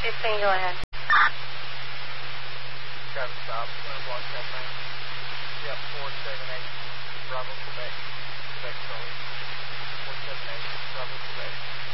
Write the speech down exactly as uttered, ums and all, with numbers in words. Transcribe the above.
fifteen, go ahead. Traffic stop, one block seven nine. Yep, four seven eight, Bravo, Quebec. Quebec, Charlie. four seven eight, Bravo, Quebec.